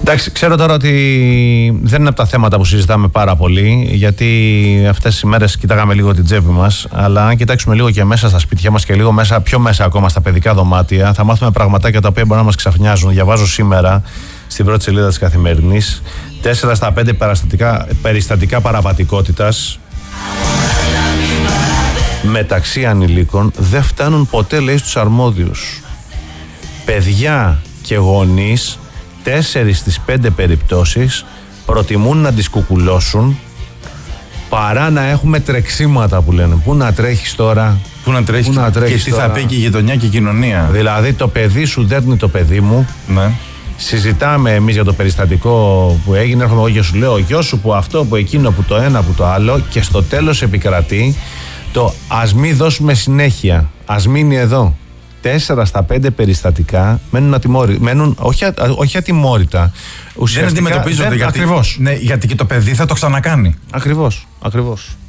Εντάξει, ξέρω τώρα ότι δεν είναι από τα θέματα που συζητάμε πάρα πολύ, γιατί αυτές τις ημέρες κοιτάγαμε λίγο την τσέπη μας. Αλλά αν κοιτάξουμε λίγο και μέσα στα σπίτια μας και λίγο μέσα, πιο μέσα ακόμα στα παιδικά δωμάτια, θα μάθουμε πραγματάκια τα οποία μπορεί να μας ξαφνιάζουν. Διαβάζω σήμερα στην πρώτη σελίδα της Καθημερινής 4 στα 5 περιστατικά παραβατικότητας μεταξύ ανηλίκων δεν φτάνουν ποτέ, λέει, στους αρμόδιους. Παιδιά και γονείς, 4 στις 5 περιπτώσεις προτιμούν να τις κουκουλώσουν παρά να έχουμε τρεξίματα, που λένε. Πού να τρέχεις τώρα, πού να τρέχεις και τι θα πει και η γειτονιά και η κοινωνία. Δηλαδή το παιδί σου δέρνει το παιδί μου. Ναι. Συζητάμε εμείς για το περιστατικό που έγινε, έρχομαι εγώ και σου λέω: ο γιος σου που αυτό, που εκείνο, που το ένα, που το άλλο, και στο τέλος επικρατεί το ας μην δώσουμε συνέχεια, ας μείνει εδώ. 4 στα 5 περιστατικά μένουν όχι ατιμόρυτα. Δεν αντιμετωπίζονται. Ακριβώς. Ναι, γιατί και το παιδί θα το ξανακάνει. Ακριβώς.